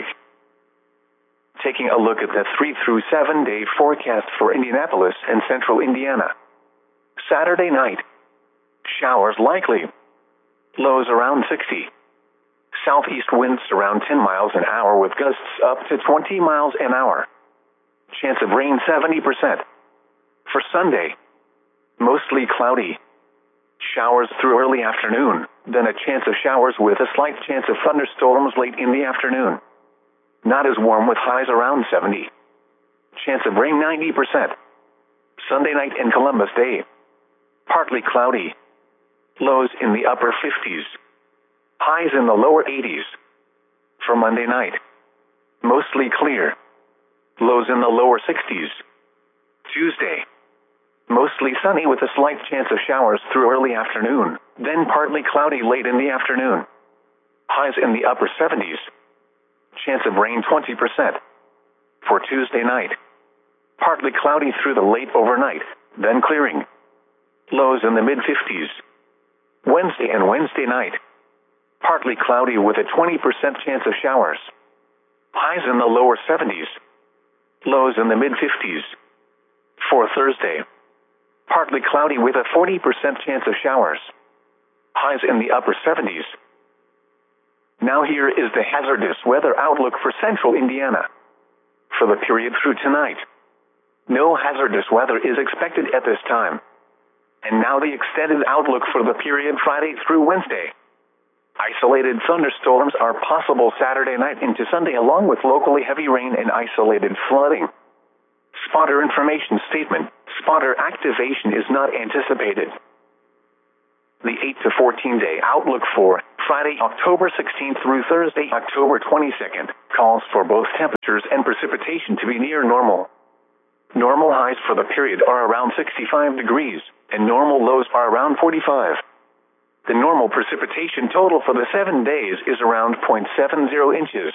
Taking a look at the three through seven day forecast for Indianapolis and central Indiana. Saturday night, showers likely. Lows around sixty. Southeast winds around ten miles an hour with gusts up to twenty miles an hour. Chance of rain seventy percent. For Sunday, mostly cloudy. Showers through early afternoon, then a chance of showers with a slight chance of thunderstorms late in the afternoon. Not as warm with highs around seventy. Chance of rain ninety percent. Sunday night and Columbus Day, partly cloudy. Lows in the upper fifties. Highs in the lower eighties. For Monday night, mostly clear. Lows in the lower sixties. Tuesday, mostly sunny with a slight chance of showers through early afternoon, then partly cloudy late in the afternoon. Highs in the upper seventies. Chance of rain twenty percent. For Tuesday night, partly cloudy through the late overnight, then clearing. Lows in the mid-fifties. Wednesday and Wednesday night, partly cloudy with a twenty percent chance of showers. Highs in the lower seventies. Lows in the mid-fifties. For Thursday, partly cloudy with a forty percent chance of showers. Highs in the upper seventies. Now here is the hazardous weather outlook for central Indiana. For the period through tonight, no hazardous weather is expected at this time. And now the extended outlook for the period Friday through Wednesday. Isolated thunderstorms are possible Saturday night into Sunday along with locally heavy rain and isolated flooding. Spotter information statement. Spotter activation is not anticipated. The eight to fourteen day outlook for Friday, October sixteenth through Thursday, October twenty-second, calls for both temperatures and precipitation to be near normal. Normal highs for the period are around sixty-five degrees, and normal lows are around forty-five. The normal precipitation total for the seven days is around zero point seven zero inches.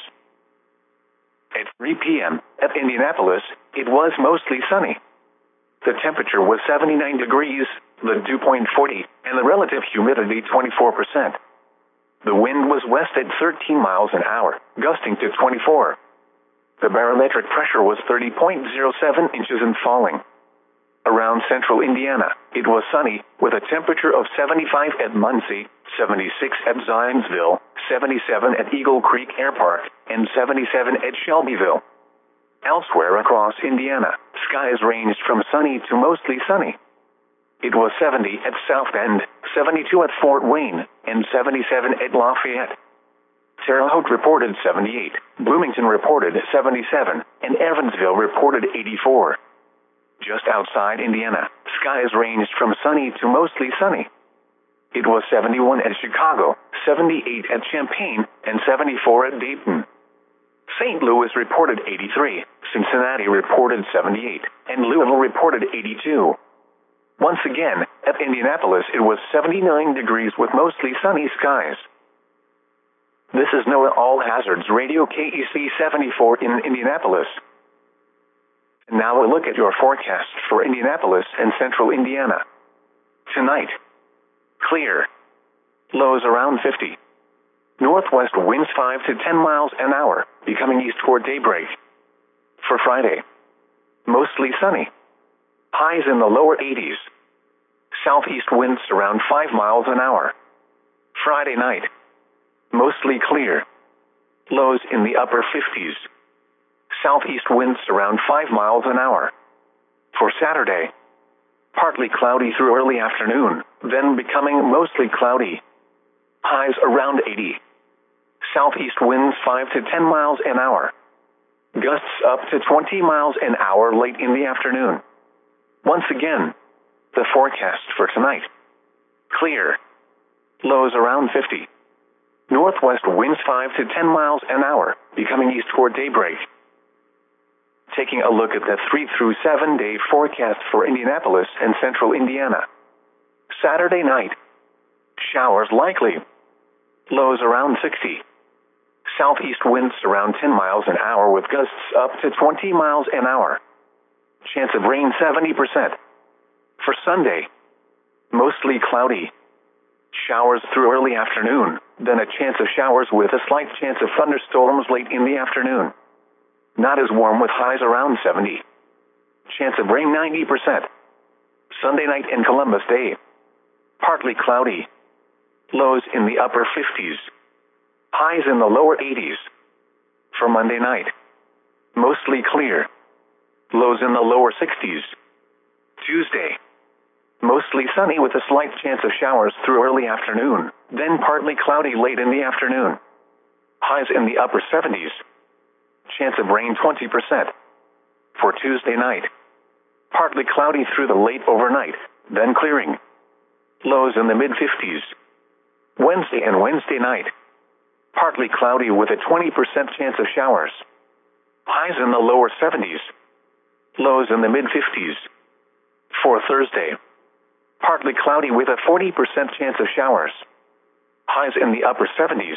At three p m at Indianapolis, it was mostly sunny. The temperature was seventy-nine degrees, the dew point forty, and the relative humidity twenty-four percent. The wind was west at thirteen miles an hour, gusting to twenty-four. The barometric pressure was thirty point zero seven inches and falling. Around central Indiana, it was sunny, with a temperature of seventy-five at Muncie, seventy-six at Zionsville, seventy-seven at Eagle Creek Air Park, and seventy-seven at Shelbyville. Elsewhere across Indiana, skies ranged from sunny to mostly sunny. It was seventy at South Bend, seventy-two at Fort Wayne, and seventy-seven at Lafayette. Terre Haute reported seventy-eight, Bloomington reported seventy-seven, and Evansville reported eighty-four. Just outside Indiana, skies ranged from sunny to mostly sunny. It was seventy-one at Chicago, seventy-eight at Champaign, and seventy-four at Dayton. Saint Louis reported eighty-three, Cincinnati reported seventy-eight, and Louisville reported eighty-two. Once again, at Indianapolis it was seventy-nine degrees with mostly sunny skies. This is NOAA All Hazards Radio K E C seventy-four in Indianapolis. And now a look at your forecast for Indianapolis and central Indiana. Tonight, clear. Lows around fifty. Northwest winds five to ten miles an hour, becoming east toward daybreak. For Friday, mostly sunny. Highs in the lower eighties. Southeast winds around five miles an hour. Friday night, mostly clear. Lows in the upper fifties. Southeast winds around five miles an hour. For Saturday, partly cloudy through early afternoon, then becoming mostly cloudy. Highs around eighty. Southeast winds five to ten miles an hour. Gusts up to twenty miles an hour late in the afternoon. Once again, the forecast for tonight. Clear. Lows around fifty. Northwest winds five to ten miles an hour, becoming east toward daybreak. Taking a look at the three through seven day forecast for Indianapolis and central Indiana. Saturday night, showers likely. Lows around sixty. Southeast winds around ten miles an hour with gusts up to twenty miles an hour. Chance of rain seventy percent. For Sunday, mostly cloudy. Showers through early afternoon, then a chance of showers with a slight chance of thunderstorms late in the afternoon. Not as warm with highs around seventy. Chance of rain ninety percent. Sunday night and Columbus Day, partly cloudy. Lows in the upper fifties. Highs in the lower eighties. For Monday night, mostly clear. Lows in the lower sixties. Tuesday, mostly sunny with a slight chance of showers through early afternoon, then partly cloudy late in the afternoon. Highs in the upper seventies. Chance of rain twenty percent. For Tuesday night, partly cloudy through the late overnight, then clearing. Lows in the mid fifties. Wednesday and Wednesday night, partly cloudy with a twenty percent chance of showers. Highs in the lower seventies. Lows in the mid fifties. For Thursday, partly cloudy with a forty percent chance of showers. Highs in the upper seventies.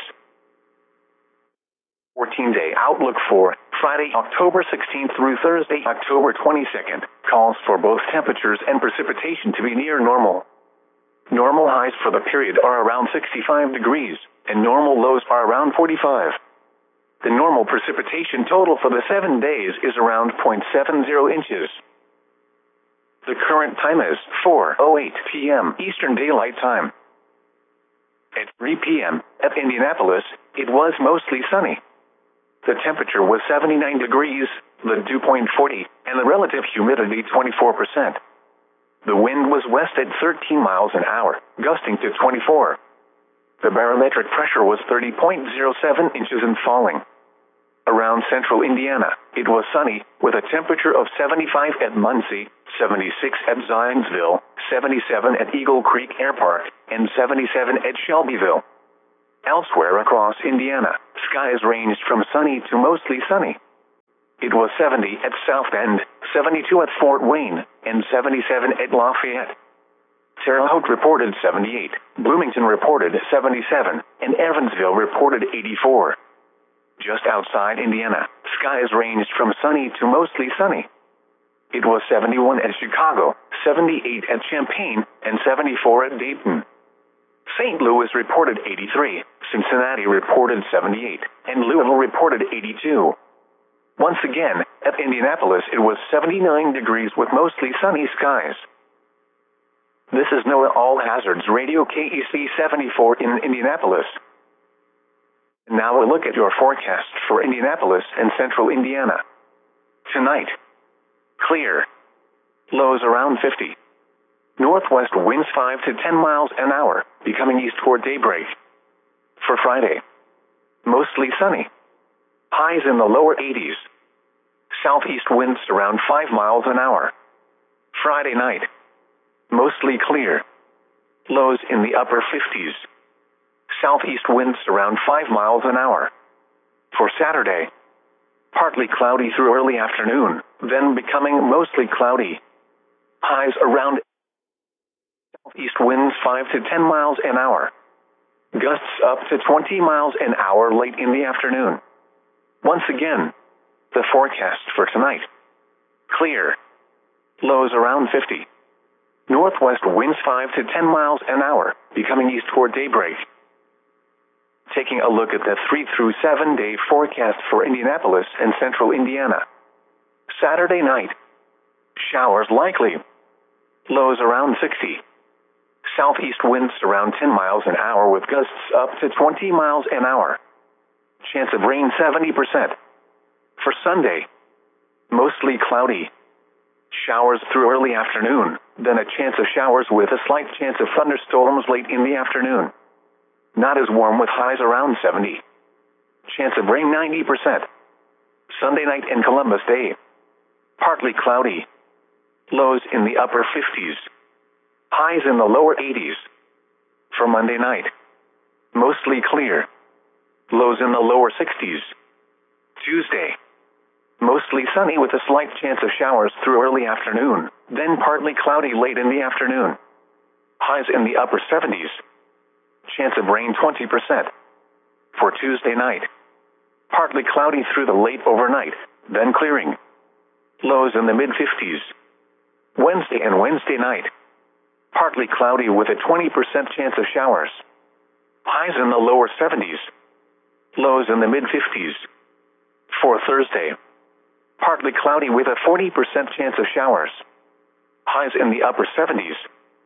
fourteen day outlook for Friday, October sixteenth through Thursday, October twenty-second, calls for both temperatures and precipitation to be near normal. Normal highs for the period are around sixty-five degrees, and normal lows are around forty-five. The normal precipitation total for the seven days is around zero point seven zero inches. The current time is four oh eight p m Eastern Daylight Time. At three p m at Indianapolis, it was mostly sunny. The temperature was seventy-nine degrees, the dew point forty, and the relative humidity twenty-four percent. The wind was west at thirteen miles an hour, gusting to twenty-four. The barometric pressure was thirty point zero seven inches and falling. Around central Indiana, it was sunny, with a temperature of seventy-five at Muncie, seventy-six at Zionsville, seventy-seven at Eagle Creek Air Park, and seventy-seven at Shelbyville. Elsewhere across Indiana, skies ranged from sunny to mostly sunny. It was seventy at South Bend, seventy-two at Fort Wayne, and seventy-seven at Lafayette. Terre Haute reported seventy-eight, Bloomington reported seventy-seven, and Evansville reported eighty-four. Just outside Indiana, skies ranged from sunny to mostly sunny. It was seventy-one at Chicago, seventy-eight at Champaign, and seventy-four at Dayton. Saint Louis reported eighty-three, Cincinnati reported seventy-eight, and Louisville reported eighty-two. Once again, at Indianapolis it was seventy-nine degrees with mostly sunny skies. This is NOAA All Hazards Radio K E C seventy-four in Indianapolis. Now a look at your forecast for Indianapolis and central Indiana. Tonight, clear. Lows around fifty. Northwest winds five to ten miles an hour, becoming east toward daybreak. For Friday, mostly sunny. Highs in the lower eighties. Southeast winds around five miles an hour. Friday night, mostly clear. Lows in the upper fifties. Southeast winds around five miles an hour. For Saturday, partly cloudy through early afternoon, then becoming mostly cloudy. Highs around southeast winds five to ten miles an hour. Gusts up to twenty miles an hour late in the afternoon. Once again, the forecast for tonight. Clear. Lows around fifty. Northwest winds five to ten miles an hour, becoming east toward daybreak. Taking a look at the three through seven day forecast for Indianapolis and central Indiana. Saturday night, showers likely. Lows around sixty. Southeast winds around ten miles an hour with gusts up to twenty miles an hour. Chance of rain seventy percent. For Sunday, mostly cloudy. Showers through early afternoon, then a chance of showers with a slight chance of thunderstorms late in the afternoon. Not as warm with highs around seventy. Chance of rain ninety percent. Sunday night and Columbus Day, partly cloudy. Lows in the upper fifties. Highs in the lower eighties. For Monday night, mostly clear. Lows in the lower sixties. Tuesday, mostly sunny with a slight chance of showers through early afternoon, then partly cloudy late in the afternoon. Highs in the upper seventies. Chance of rain twenty percent. For Tuesday night, partly cloudy through the late overnight, then clearing. Lows in the mid fifties. Wednesday and Wednesday night, partly cloudy with a twenty percent chance of showers. Highs in the lower seventies. Lows in the mid fifties. For Thursday, partly cloudy with a forty percent chance of showers. Highs in the upper seventies.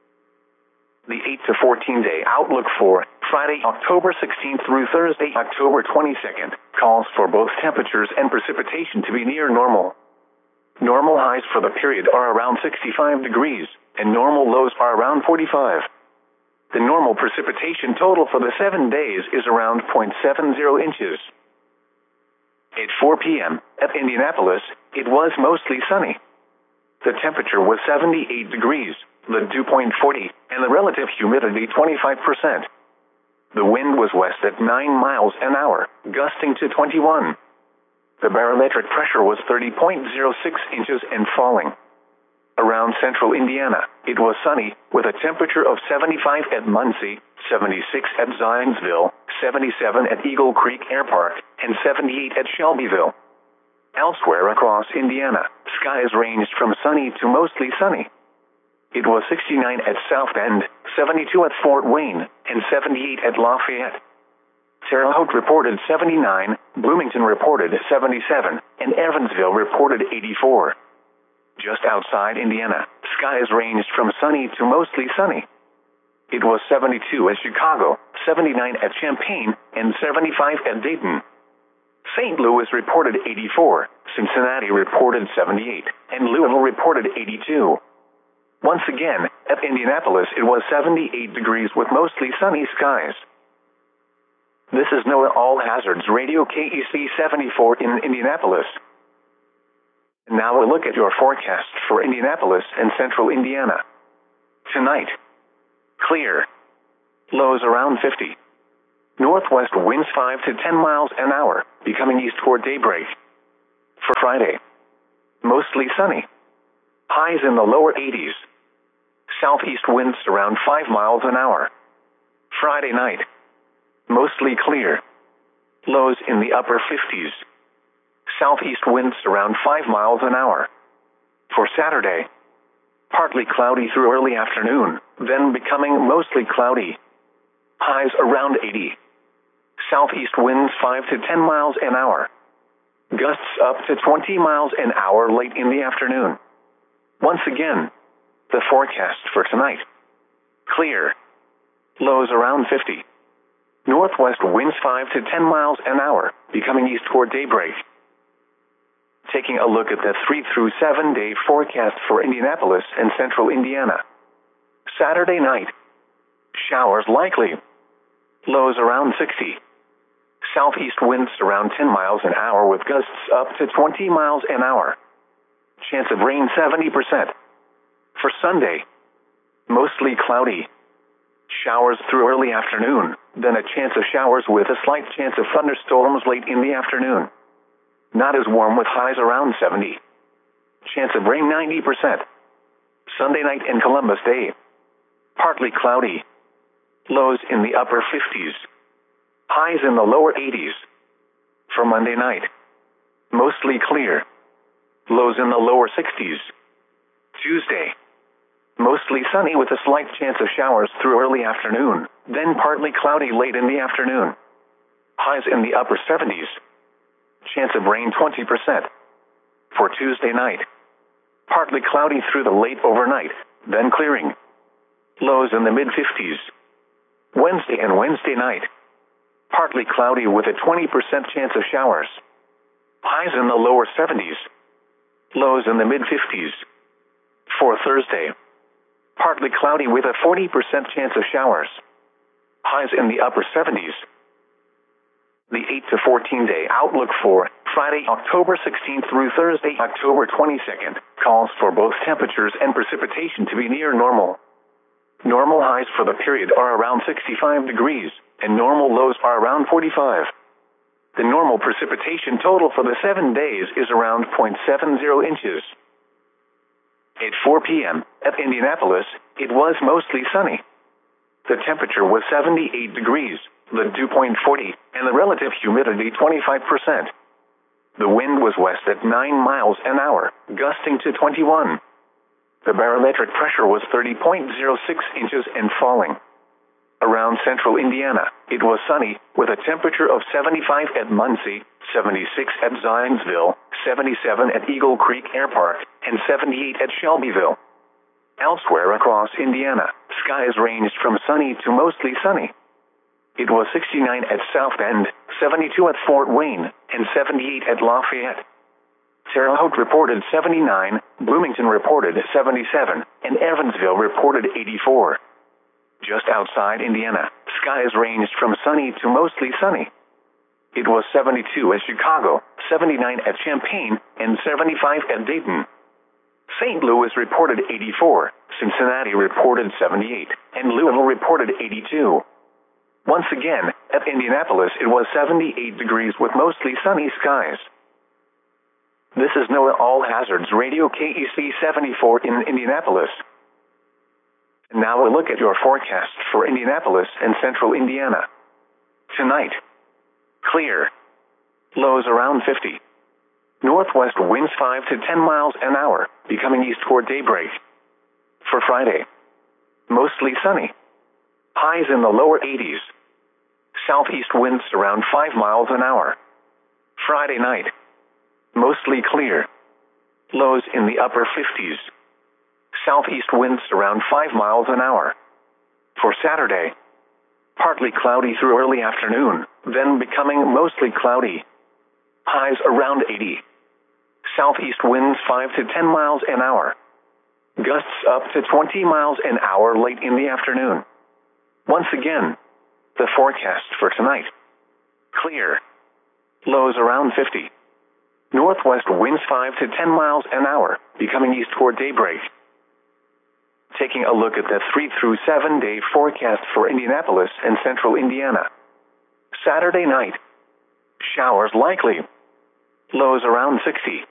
The eight to fourteen day outlook for Friday, October sixteenth through Thursday, October twenty-second, calls for both temperatures and precipitation to be near normal. Normal highs for the period are around sixty-five degrees, and normal lows are around forty-five. The normal precipitation total for the seven days is around zero point seven zero inches. At four p.m., at Indianapolis, it was mostly sunny. The temperature was seventy-eight degrees, the dew point forty, and the relative humidity twenty-five percent. The wind was west at nine miles an hour, gusting to twenty-one. The barometric pressure was thirty point zero six inches and falling. Around central Indiana, it was sunny, with a temperature of seventy-five at Muncie, seventy-six at Zionsville, seventy-seven at Eagle Creek Air Park, and seventy-eight at Shelbyville. Elsewhere across Indiana, skies ranged from sunny to mostly sunny. It was sixty-nine at South Bend, seventy-two at Fort Wayne, and seventy-eight at Lafayette. Terre Haute reported seventy-nine, Bloomington reported seventy-seven, and Evansville reported eighty-four. Just outside Indiana, skies ranged from sunny to mostly sunny. It was seventy-two at Chicago, seventy-nine at Champaign, and seventy-five at Dayton. Saint Louis reported eighty-four, Cincinnati reported seventy-eight, and Louisville reported eighty-two. Once again, at Indianapolis it was seventy-eight degrees with mostly sunny skies. This is NOAA All Hazards Radio K E C seventy-four in Indianapolis. And now a look at your forecast for Indianapolis and central Indiana. Tonight, clear. Lows around fifty. Northwest winds five to ten miles an hour, becoming east toward daybreak. For Friday, mostly sunny. Highs in the lower eighties. Southeast winds around five miles an hour. Friday night, mostly clear. Lows in the upper fifties. Southeast winds around five miles an hour. For Saturday, partly cloudy through early afternoon, then becoming mostly cloudy. Highs around eighty. Southeast winds five to ten miles an hour. Gusts up to twenty miles an hour late in the afternoon. Once again, the forecast for tonight. Clear. Lows around fifty. Northwest winds five to ten miles an hour, becoming east toward daybreak. Taking a look at the three through seven day forecast for Indianapolis and central Indiana. Saturday night, showers likely. Lows around sixty. Southeast winds around ten miles an hour with gusts up to twenty miles an hour. Chance of rain seventy percent. For Sunday, mostly cloudy. Showers through early afternoon, then a chance of showers with a slight chance of thunderstorms late in the afternoon. Not as warm with highs around seventy. Chance of rain ninety percent. Sunday night and Columbus Day, partly cloudy. Lows in the upper fifties. Highs in the lower eighties. For Monday night, mostly clear. Lows in the lower sixties. Tuesday, mostly sunny with a slight chance of showers through early afternoon, then partly cloudy late in the afternoon. Highs in the upper seventies. Chance of rain twenty percent. For Tuesday night, partly cloudy through the late overnight, then clearing. Lows in the mid fifties. Wednesday and Wednesday night, partly cloudy with a twenty percent chance of showers. Highs in the lower seventies. Lows in the mid fifties. For Thursday, partly cloudy with a forty percent chance of showers. Highs in the upper seventies. The eight to fourteen day outlook for Friday, October sixteenth through Thursday, October twenty-second, calls for both temperatures and precipitation to be near normal. Normal highs for the period are around sixty-five degrees, and normal lows are around forty-five. The normal precipitation total for the seven days is around zero point seven zero inches. At four p m at Indianapolis, it was mostly sunny. The temperature was seventy-eight degrees, the dew point forty, and the relative humidity twenty-five percent. The wind was west at nine miles an hour, gusting to twenty-one. The barometric pressure was thirty point zero six inches and falling. Around central Indiana, it was sunny, with a temperature of seventy-five at Muncie, seventy-six at Zionsville, seventy-seven at Eagle Creek Air Park, and seventy-eight at Shelbyville. Elsewhere across Indiana, skies ranged from sunny to mostly sunny. It was sixty-nine at South Bend, seventy-two at Fort Wayne, and seventy-eight at Lafayette. Terre Haute reported seventy-nine, Bloomington reported seventy-seven, and Evansville reported eighty-four. Just outside Indiana, skies ranged from sunny to mostly sunny. It was seventy-two at Chicago, seventy-nine at Champaign, and seventy-five at Dayton. Saint Louis reported eighty-four, Cincinnati reported seventy-eight, and Louisville reported eighty-two. Once again, at Indianapolis it was seventy-eight degrees with mostly sunny skies. This is NOAA All Hazards Radio K E C seventy-four in Indianapolis. Now a look at your forecast for Indianapolis and central Indiana. Tonight, clear. Lows around fifty. Northwest winds five to ten miles an hour, becoming east toward daybreak. For Friday, mostly sunny. Highs in the lower eighties. Southeast winds around five miles an hour. Friday night, mostly clear. Lows in the upper fifties. Southeast winds around five miles an hour. For Saturday, partly cloudy through early afternoon, then becoming mostly cloudy. Highs around eighty. Southeast winds five to ten miles an hour. Gusts up to twenty miles an hour late in the afternoon. Once again, the forecast for tonight. Clear. Lows around fifty. Northwest winds five to ten miles an hour, becoming east toward daybreak. Taking a look at the three through seven day forecast for Indianapolis and central Indiana. Saturday night. Showers likely. Lows around sixty.